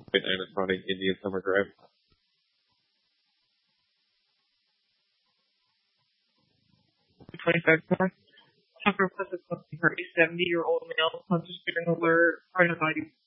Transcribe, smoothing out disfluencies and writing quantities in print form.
Point 9 is running Indian Summer Drive. $25 more. Tucker plus a company for a 70-year-old male concentrating alert, coronavirus